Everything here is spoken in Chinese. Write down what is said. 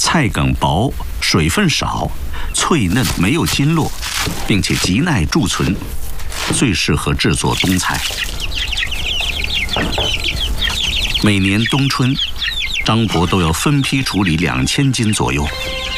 菜梗薄，水分少，脆嫩没有筋络，并且极耐贮存，最适合制作冬菜。每年冬春，张伯都要分批处理2000斤左右，